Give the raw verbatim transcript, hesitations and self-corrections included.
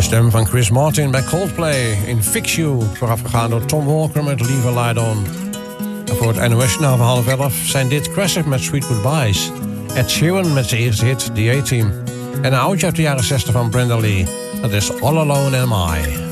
stem van Chris Martin bij Coldplay in Fix You, voorafgegaan door Tom Walker met Leave a Light On. En voor het N O S-journaal van half elf zijn dit Crescent met Sweet Goodbyes, Ed Sheeran met zijn eerste hit, The A-Team, en een oudje uit de jaren zestig van Brenda Lee, dat is All Alone Am I.